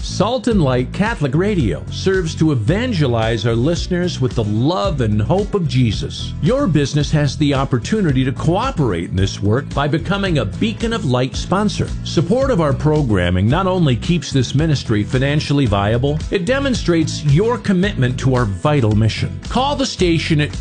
Salt and Light Catholic Radio serves to evangelize our listeners with the love and hope of Jesus. Your business has the opportunity to cooperate in this work by becoming a Beacon of Light sponsor. Support of our programming not only keeps this ministry financially viable, it demonstrates your commitment to our vital mission. Call the station at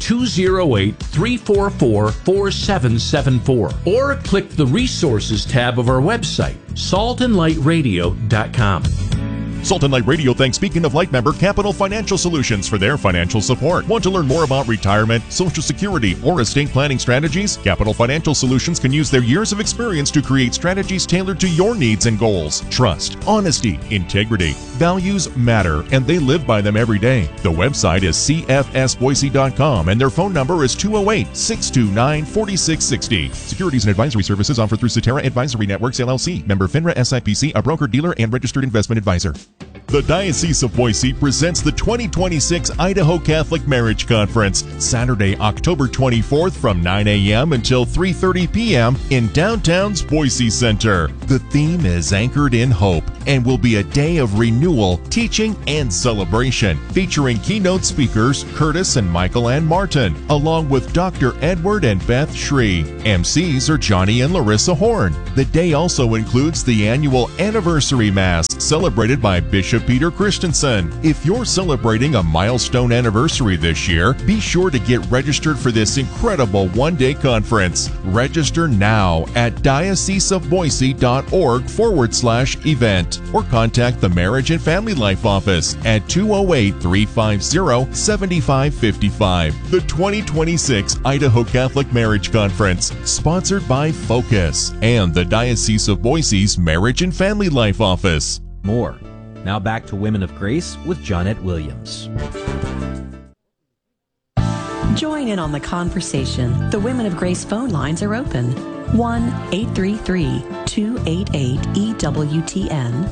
208-344-4774 or click the Resources tab of our website, saltandlightradio.com. Salt and Light Radio thanks Beacon of Light member Capital Financial Solutions for their financial support. Want to learn more about retirement, Social Security, or estate planning strategies? Capital Financial Solutions can use their years of experience to create strategies tailored to your needs and goals. Trust, honesty, integrity, values matter, and they live by them every day. The website is cfsboise.com, and their phone number is 208-629-4660. Securities and advisory services offered through Cetera Advisory Networks, LLC. Member FINRA SIPC, a broker-dealer and registered investment advisor. The Diocese of Boise presents the 2026 Idaho Catholic Marriage Conference, Saturday, October 24th from 9 a.m. until 3:30 p.m. in downtown's Boise Center. The theme is Anchored in Hope and will be a day of renewal, teaching, and celebration, featuring keynote speakers Curtis and Michael Ann Martin, along with Dr. Edward and Beth Shree. MCs are Johnny and Larissa Horn. The day also includes the annual Anniversary Mass, celebrated by Bishop Peter Christensen. If you're celebrating a milestone anniversary this year, be sure to get registered for this incredible one-day conference. Register now at dioceseofboise.org/event or contact the Marriage and Family Life Office at 208-350-7555. The 2026 Idaho Catholic Marriage Conference, sponsored by Focus and the Diocese of Boise's Marriage and Family Life Office. More. Now back to Women of Grace with Johnnette Williams. Join in on the conversation. The Women of Grace phone lines are open. 1-833-288-EWTN,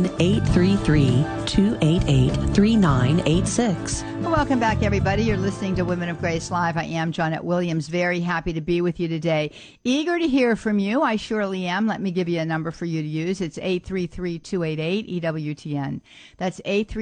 1-833-288-3986. Welcome back, everybody. You're listening to Women of Grace Live. I am Johnnette Williams. Very happy to be with you today. Eager to hear from you. I surely am. Let me give you a number for you to use. It's 833-288-EWTN. That's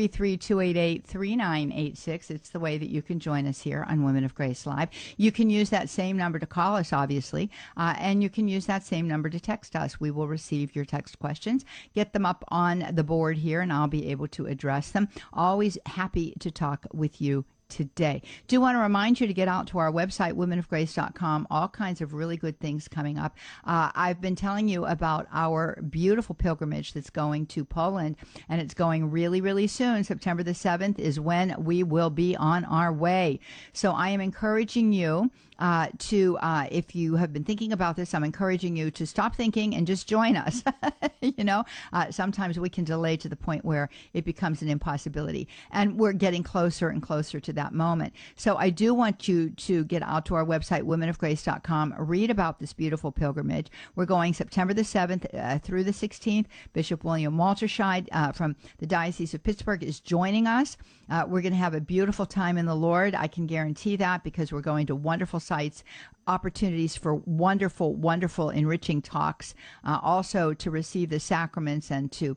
833-288-3986. It's the way that you can join us here on Women of Grace Live. You can use that same number to call us, obviously, and you can use that same number to text us. We will receive your text questions, get them up on the board here, and I'll be able to address them. Always happy to talk with you today. Do want to remind you to get out to our website, womenofgrace.com. All kinds of really good things coming up. I've been telling you about our beautiful pilgrimage that's going to Poland, and it's going really, really soon. September the 7th is when we will be on our way. So I am encouraging you if you have been thinking about this, I'm encouraging you to stop thinking and just join us. Sometimes we can delay to the point where it becomes an impossibility, and we're getting closer and closer to that moment. So I do want you to get out to our website, womenofgrace.com, read about this beautiful pilgrimage. We're going September the 7th through the 16th. Bishop William Walterscheid from the Diocese of Pittsburgh is joining us. We're going to have a beautiful time in the Lord. I can guarantee that, because we're going to wonderful sites, opportunities for wonderful, wonderful, enriching talks, also to receive the sacraments and to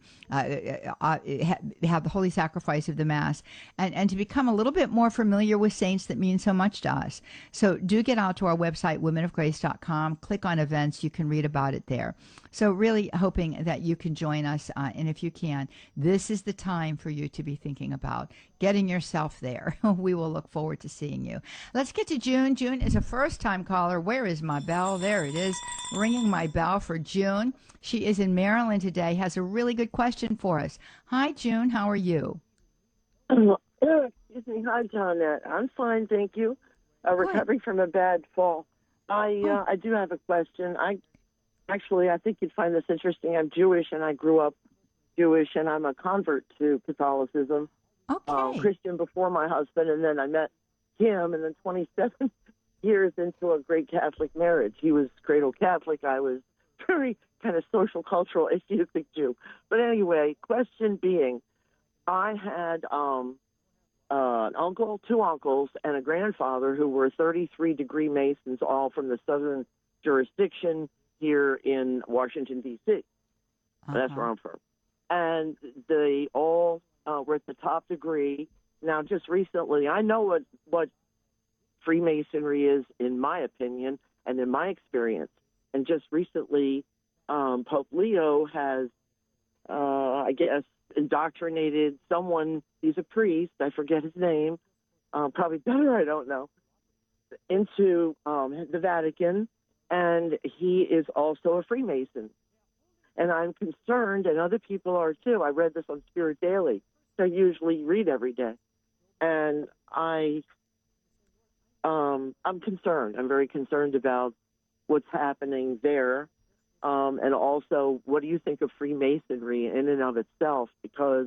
have the holy sacrifice of the Mass, and to become a little bit more familiar with saints that mean so much to us. So do get out to our website, womenofgrace.com, click on events. You can read about it there. So really hoping that you can join us, and if you can, this is the time for you to be thinking about getting yourself there. We will look forward to seeing you. Let's get to June. June is a first-time caller. Where is my bell? There it is, ringing my bell for June. She is in Maryland today, has a really good question for us. Hi, June. How are you? Excuse me. Hi, Johnnette. I'm fine, thank you. Recovering from a bad fall. I do have a question. I think you'd find this interesting. I'm Jewish, and I grew up Jewish, and I'm a convert to Catholicism. Okay. Christian before my husband, and then I met him, and then 27 years into a great Catholic marriage. He was cradle Catholic. I was very kind of social, cultural, atheistic Jew. But anyway, question being, I had an uncle, two uncles, and a grandfather who were 33-degree Masons, all from the southern jurisdiction here in Washington, D.C. That's where I'm from. and they all were at the top degree. Now, just recently, I know what Freemasonry is, in my opinion, and in my experience. And just recently, Pope Leo has, I guess, indoctrinated someone, he's a priest, I forget his name, probably better, I don't know, into the Vatican, and he is also a Freemason. And I'm concerned, and other people are too. I read this on Spirit Daily. I usually read every day. And I'm concerned. I'm very concerned about what's happening there. And also, what do you think of Freemasonry in and of itself? Because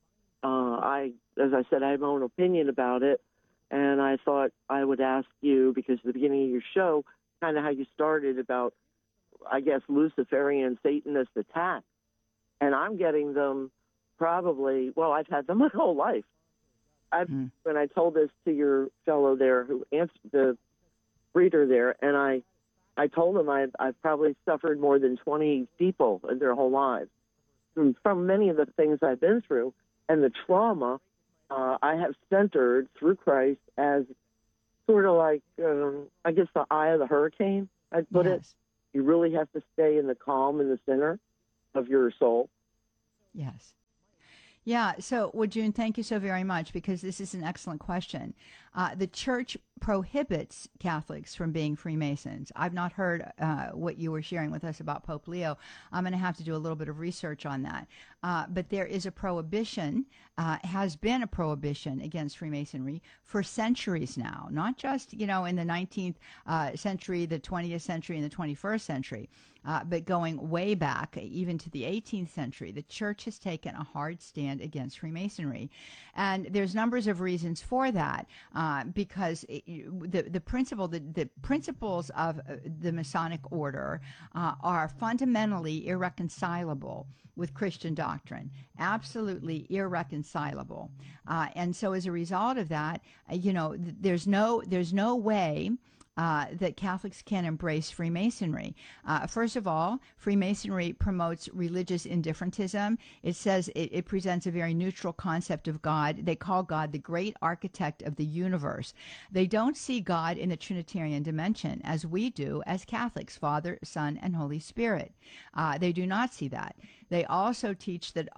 as I said, I have my own opinion about it. And I thought I would ask you, because at the beginning of your show, kind of how you started about, I guess, Luciferian Satanist attacks. And I'm getting them probably, well, I've had them my whole life. When I told this to your fellow there who answered, the reader there, and I told him I've probably suffered more than 20 people in their whole lives from many of the things I've been through, and the trauma I have centered through Christ as sort of like, I guess, the eye of the hurricane, I'd put it. You really have to stay in the calm in the center of your soul. Yes. Yeah. So, well, June, thank you so very much, because this is an excellent question. The church prohibits Catholics from being Freemasons. I've not heard what you were sharing with us about Pope Leo. I'm going to have to do a little bit of research on that. But there is a prohibition, has been a prohibition against Freemasonry for centuries now, not just, in the 19th century, the 20th century, and the 21st century, but going way back, even to the 18th century. The church has taken a hard stand against Freemasonry. And there's numbers of reasons for that, because the principles of the Masonic order are fundamentally irreconcilable with Christian doctrine, absolutely irreconcilable. And so as a result of that, there's no way that Catholics can embrace Freemasonry. First of all, Freemasonry promotes religious indifferentism. It says it presents a very neutral concept of God. They call God the great architect of the universe. They don't see God in the Trinitarian dimension as we do as Catholics, Father, Son, and Holy Spirit. They do not see that. They also teach that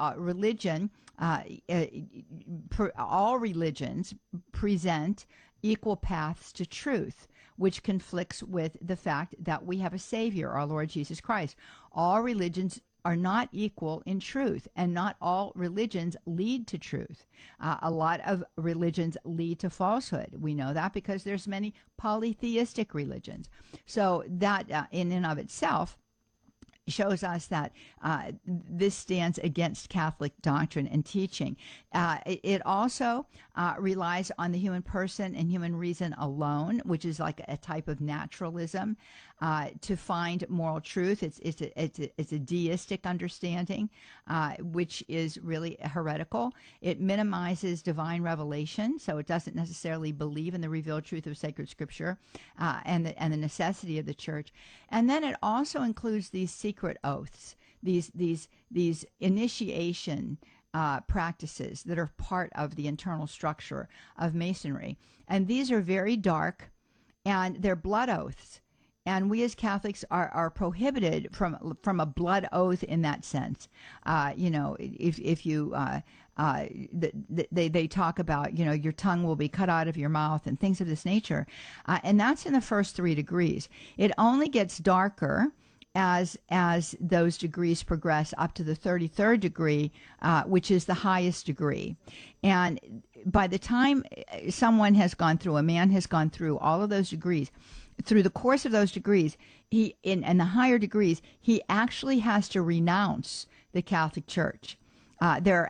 all religions present equal paths to truth, which conflicts with the fact that we have a Savior, our Lord Jesus Christ. All religions are not equal in truth, and not all religions lead to truth. A lot of religions lead to falsehood. We know that because there's many polytheistic religions. So that in and of itself shows us that this stands against Catholic doctrine and teaching. It also relies on the human person and human reason alone, which is like a type of naturalism, to find moral truth. It's a deistic understanding, which is really heretical. It minimizes divine revelation, so it doesn't necessarily believe in the revealed truth of sacred scripture and the necessity of the church. And then it also includes these secret oaths, these initiation practices that are part of the internal structure of Masonry. And these are very dark, and they're blood oaths. And we as Catholics are prohibited from a blood oath in that sense. If you they talk about, your tongue will be cut out of your mouth and things of this nature, and that's in the first 3 degrees. It only gets darker as those degrees progress up to the 33rd degree, which is the highest degree. And by the time a man has gone through all of those degrees, through the course of those degrees, in the higher degrees, he actually has to renounce the Catholic Church. There's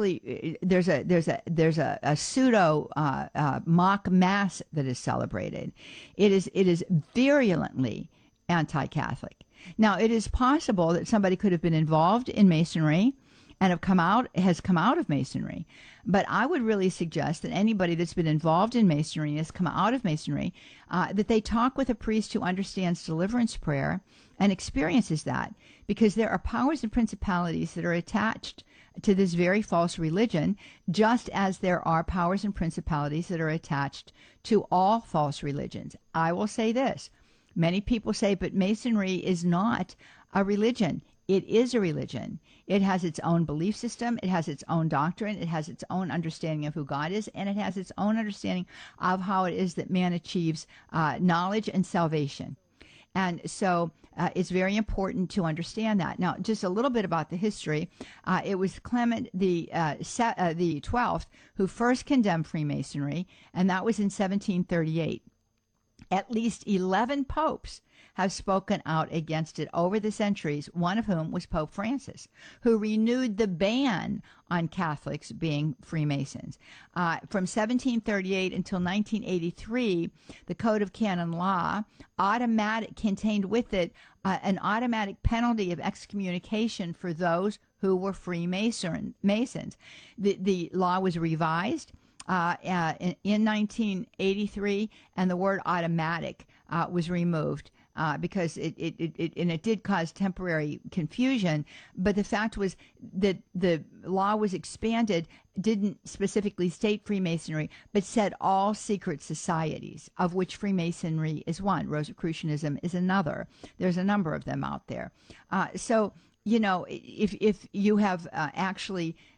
a pseudo mock mass that is celebrated. It is virulently anti-Catholic. Now, it is possible that somebody could have been involved in Masonry and has come out of Masonry. But I would really suggest that anybody that's been involved in Masonry and has come out of Masonry, that they talk with a priest who understands deliverance prayer and experiences that, because there are powers and principalities that are attached to this very false religion, just as there are powers and principalities that are attached to all false religions. I will say this. Many people say, but Masonry is not a religion. It is a religion. It has its own belief system. It has its own doctrine. It has its own understanding of who God is, and it has its own understanding of how it is that man achieves knowledge and salvation. And so it's very important to understand that. Now, just a little bit about the history. It was Clement the 12th who first condemned Freemasonry, and that was in 1738. At least 11 popes have spoken out against it over the centuries, one of whom was Pope Francis, who renewed the ban on Catholics being Freemasons. From 1738 until 1983, the Code of Canon Law contained with it an automatic penalty of excommunication for those who were Freemasons. The law was revised in 1983, and the word automatic was removed. Because it did cause temporary confusion, but the fact was that the law was expanded, didn't specifically state Freemasonry, but said all secret societies, of which Freemasonry is one. Rosicrucianism is another. There's a number of them out there. So, you know, if you have actually